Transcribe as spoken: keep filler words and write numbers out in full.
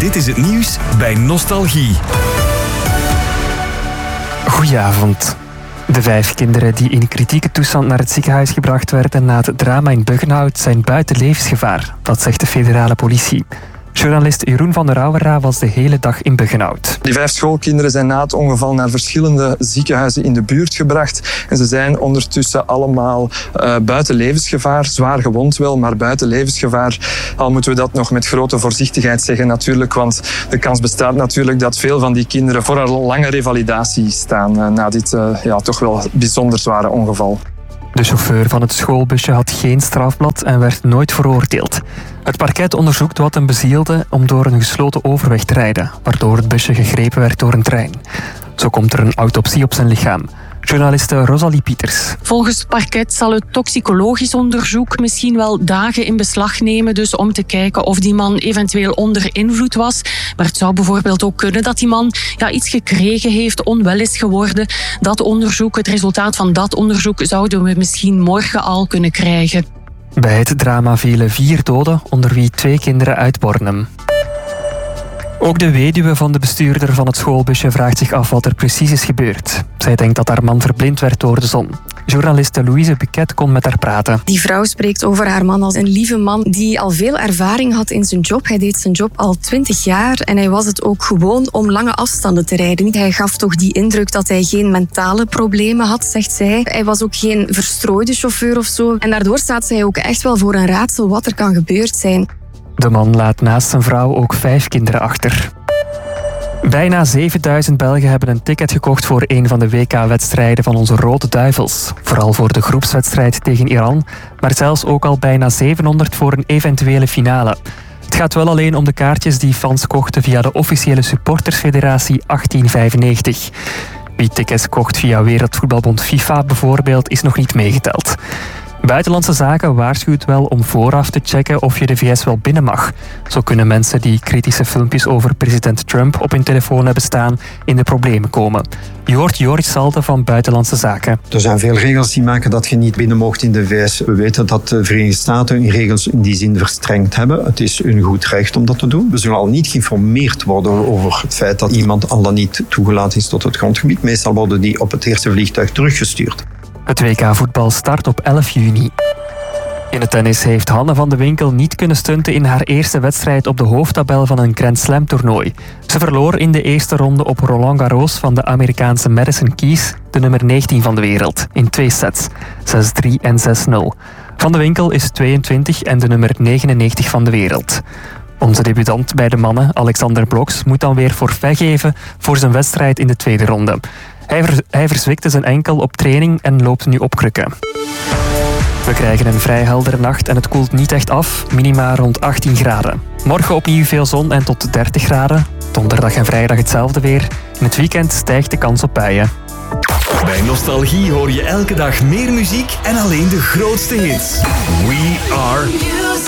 Dit is het nieuws bij Nostalgie. Goedenavond. De vijf kinderen die in kritieke toestand naar het ziekenhuis gebracht werden na het drama in Buggenhout zijn buiten levensgevaar. Dat zegt de federale politie. Journalist Jeroen van der Rauwera was de hele dag in Buggenhout. Die vijf schoolkinderen zijn na het ongeval naar verschillende ziekenhuizen in de buurt gebracht. En ze zijn ondertussen allemaal uh, buiten levensgevaar. Zwaar gewond wel, maar buiten levensgevaar. Al moeten we dat nog met grote voorzichtigheid zeggen natuurlijk. Want de kans bestaat natuurlijk dat veel van die kinderen voor een lange revalidatie staan. Uh, na dit uh, ja, toch wel bijzonder zware ongeval. De chauffeur van het schoolbusje had geen strafblad en werd nooit veroordeeld. Het parket onderzoekt wat hem bezielde om door een gesloten overweg te rijden, waardoor het busje gegrepen werd door een trein. Zo komt er een autopsie op zijn lichaam. Journaliste Rosalie Pieters. Volgens het parket zal het toxicologisch onderzoek misschien wel dagen in beslag nemen, dus om te kijken of die man eventueel onder invloed was. Maar het zou bijvoorbeeld ook kunnen dat die man ja, iets gekregen heeft, onwel is geworden. Dat onderzoek, het resultaat van dat onderzoek zouden we misschien morgen al kunnen krijgen. Bij het drama vielen vier doden, onder wie twee kinderen uit Bornem. Ook de weduwe van de bestuurder van het schoolbusje vraagt zich af wat er precies is gebeurd. Zij denkt dat haar man verblind werd door de zon. Journaliste Louise Buquet kon met haar praten. Die vrouw spreekt over haar man als een lieve man die al veel ervaring had in zijn job. Hij deed zijn job al twintig jaar en hij was het ook gewoon om lange afstanden te rijden. Hij gaf toch die indruk dat hij geen mentale problemen had, zegt zij. Hij was ook geen verstrooide chauffeur of zo. En daardoor staat zij ook echt wel voor een raadsel wat er kan gebeurd zijn. De man laat naast zijn vrouw ook vijf kinderen achter. Bijna zevenduizend Belgen hebben een ticket gekocht voor een van de W K-wedstrijden van onze Rode Duivels. Vooral voor de groepswedstrijd tegen Iran, maar zelfs ook al bijna zevenhonderd voor een eventuele finale. Het gaat wel alleen om de kaartjes die fans kochten via de officiële supportersfederatie achttien vijfennegentig. Wie tickets kocht via Wereldvoetbalbond FIFA bijvoorbeeld is nog niet meegeteld. Buitenlandse Zaken waarschuwt wel om vooraf te checken of je de V S wel binnen mag. Zo kunnen mensen die kritische filmpjes over president Trump op hun telefoon hebben staan in de problemen komen. Je hoort Joris Salte van Buitenlandse Zaken. Er zijn veel regels die maken dat je niet binnen mocht in de V S. We weten dat de Verenigde Staten hun regels in die zin verstrengd hebben. Het is hun goed recht om dat te doen. We zullen al niet geïnformeerd worden over het feit dat iemand al dan niet toegelaten is tot het grondgebied. Meestal worden die op het eerste vliegtuig teruggestuurd. Het W K-voetbal start op elf juni. In het tennis heeft Hanne van de Winkel niet kunnen stunten in haar eerste wedstrijd op de hoofdtabel van een Grand Slam toernooi. Ze verloor in de eerste ronde op Roland Garros van de Amerikaanse Madison Keys, de nummer negentien van de wereld, in twee sets, zes drie en zes nul. Van de Winkel is tweeëntwintig en de nummer negenennegentig van de wereld. Onze debutant bij de mannen, Alexander Bloks, moet dan weer forfait geven voor zijn wedstrijd in de tweede ronde. Hij, ver, hij verzwikte zijn enkel op training en loopt nu op krukken. We krijgen een vrij heldere nacht en het koelt niet echt af, minima rond achttien graden. Morgen opnieuw veel zon en tot dertig graden. Donderdag en vrijdag hetzelfde weer. In het weekend stijgt de kans op buien. Bij Nostalgie hoor je elke dag meer muziek en alleen de grootste hits. We are